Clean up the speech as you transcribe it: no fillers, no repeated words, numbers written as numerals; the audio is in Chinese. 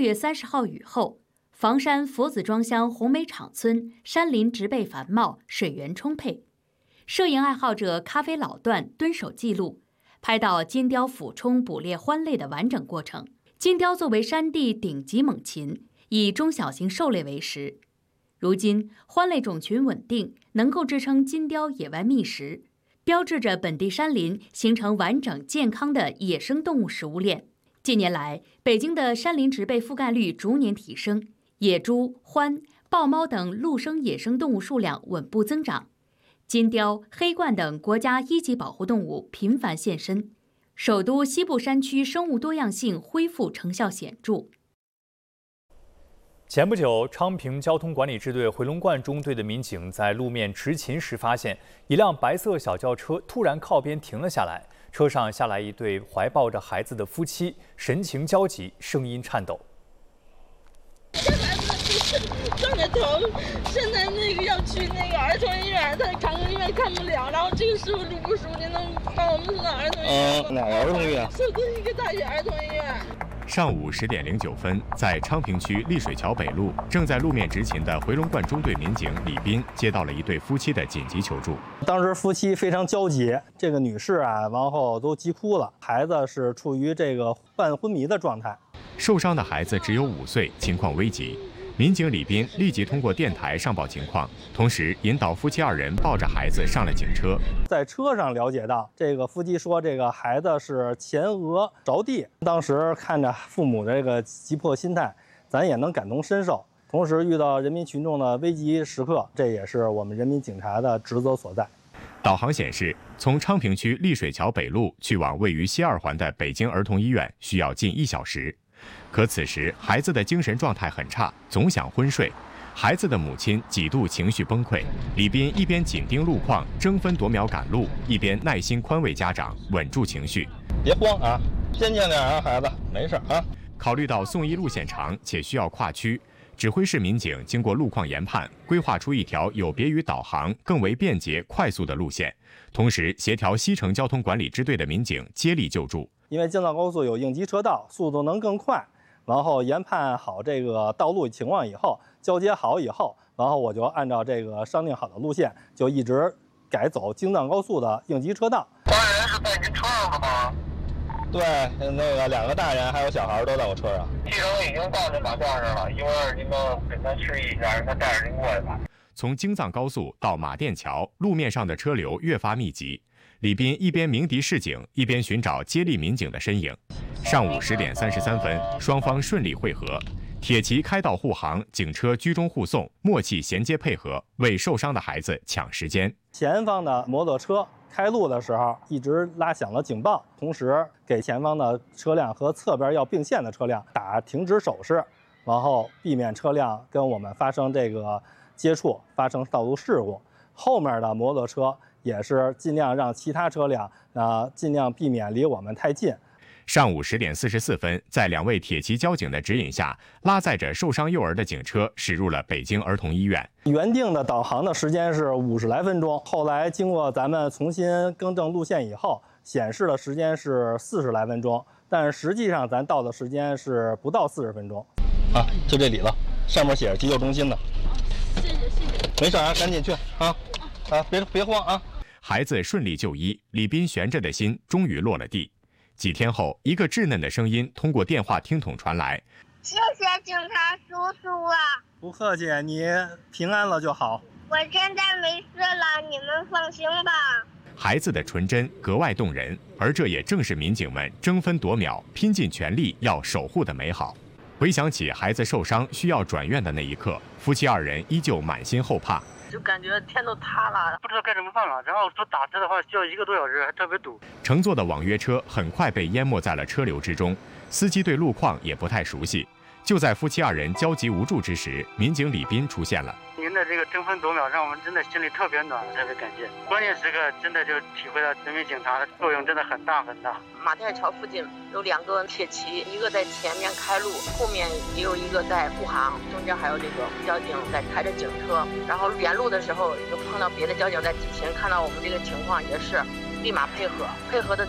月30号雨后，房山佛子庄乡红梅场村山林植被繁茂，水源充沛。摄影爱好者咖啡老段蹲守记录，拍到金雕俯冲捕猎欢类的完整过程。金雕作为山地顶级猛禽，以中小型狩猎为食。如今欢类种群稳定，能够支撑金雕野外觅食，标志着本地山林形成完整健康的野生动物食物链。近年来，北京的山林植被覆盖率逐年提升，野猪、獾、豹猫等陆生野生动物数量稳步增长，金雕、黑鹳等国家一级保护动物频繁现身，首都西部山区生物多样性恢复成效显著。 前不久，昌平交通管理支队回龙观中队的民警在路面执勤时发现，一辆白色小轿车突然靠边停了下来，车上下来一对怀抱着孩子的夫妻，神情焦急，声音颤抖。 这孩子撞着头，现在要去儿童医院，他常规医院看不了，然后这个师傅路不熟，您能帮我们送到儿童医院吗？ 哪个儿童医院？ 首都一个大学儿童医院。 上午10点09分，在昌平区丽水桥北路，正在路面执勤的回龙观中队民警李斌接到了一对夫妻的紧急求助。 当时夫妻非常焦急，这个女士啊，然后都急哭了，孩子是处于这个半昏迷的状态。 受伤的孩子只有5岁，情况危急。民警李斌立即通过电台上报情况，同时引导夫妻2人抱着孩子上了警车。 在车上了解到，这个夫妻说这个孩子是前额着地。当时看着父母的这个急迫心态，咱也能感同身受。同时遇到人民群众的危急时刻，这也是我们人民警察的职责所在。 导航显示，从昌平区丽水桥北路去往位于西2环的北京儿童医院需要近1小时。可此时孩子的精神状态很差，总想昏睡。孩子的母亲几度情绪崩溃，李斌一边紧盯路况，争分夺秒赶路，一边耐心宽慰家长，稳住情绪。 别慌啊，坚强点啊，孩子，没事啊。 考虑到送医路线长且需要跨区，指挥室民警经过路况研判，规划出一条有别于导航、更为便捷快速的路线，同时协调西城交通管理支队的民警接力救助。 因为京藏高速有应急车道，速度能更快。然后研判好这个道路情况以后，交接好以后，然后我就按照这个商定好的路线，就一直改走京藏高速的应急车道。 家人是在您车上的吗？ 对，那个2个大人还有小孩都在我车上。 系统已经到这马甸上了，一会儿您们跟他示意一下，让他带着您过来吧。 从京藏高速到马甸桥，路面上的车流越发密集。李斌一边鸣笛示警，一边寻找接力民警的身影。上午10点33分，双方顺利会合，铁骑开道护航，警车居中护送，默契衔接配合，为受伤的孩子抢时间。 前方的摩托车开路的时候，一直拉响了警报，同时给前方的车辆和侧边要并线的车辆打停止手势，然后避免车辆跟我们发生这个接触，发生道路事故。后面的摩托车也是尽量让其他车辆尽量避免离我们太近。 上午10点44分，在2位铁骑交警的指引下，拉载着受伤幼儿的警车驶入了北京儿童医院。 原定的导航的时间是50来分钟，后来经过咱们重新更正路线以后，显示的时间是40来分钟，但是实际上咱到的时间是不到40分钟。啊，就这里了，上面写着急救中心的。 谢谢。 没事啊，赶紧去啊！别慌啊！ 孩子顺利就医，李斌悬着的心终于落了地。几天后，一个稚嫩的声音通过电话听筒传来：“ 谢谢警察叔叔啊！” 不客气，你平安了就好。 我现在没事了，你们放心吧。 孩子的纯真格外动人，而这也正是民警们争分夺秒、拼尽全力要守护的美好。回想起孩子受伤需要转院的那一刻，夫妻2人依旧满心后怕， 就感觉天都塌了，不知道该怎么办了。然后说打车的话需要1个多小时，还特别堵。 乘坐的网约车很快被淹没在了车流之中，司机对路况也不太熟悉。就在夫妻2人焦急无助之时，民警李斌出现了。 您的这个争分夺秒，让我们真的心里特别暖，特别感谢。关键时刻真的就体会到人民警察的作用真的很大很大。 马甸桥附近有2个铁骑，一个在前面开路，后面也有一个在护航，中间还有这个交警在开着警车。然后沿路的时候就碰到别的交警在提前看到我们这个情况，也是立马配合的